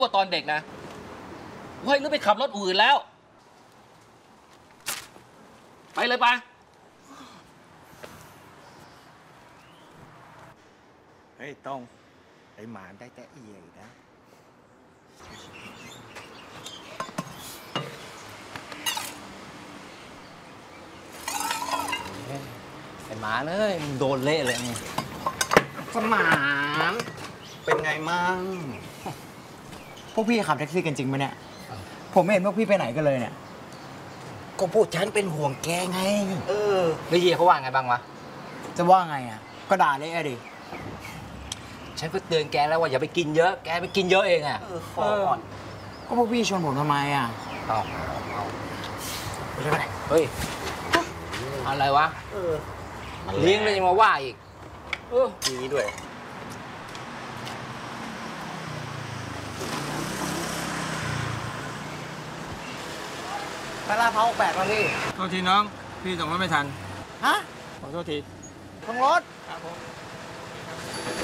ว่าตอนเด็กนะเฮ้ยหรือไปขับรถอื่นแล้วไปเลยปะเฮ้ยต้องไอ้หมาได้แต่เอียอีกนะไอ้หมาเลยมึงโดนเละเลยมึงสมานเป็นไงมั่งพวกพี่ขับแท็กซี่กันจริงไหมเนี่ย ผมไม่เห็นพวกพี่ไปไหนกันเลยเนี่ยก็พวกฉันเป็นห่วงแกไงแล้วเฮียเขาว่าไงบ้างวะจะว่าไงอ่ะ ก็ด่าเละอะดิฉันก็เตือนแกแล้วว่าอย่าไปกินเยอะ แกไปกินเยอะเองอ่ะคออ่อนก็พวกพี่ชวนผมทำไมอ่ะเอาไปเลยไปไหนเฮ้ย อะไรวะเลี้ยงแล้วยังมาว่าอีกนี้ด้วยไปลาดพร้าว8มาพี่โทษทีน้อง พี่ส่งรถไม่ทันฮะขอโทษทีต้องรถ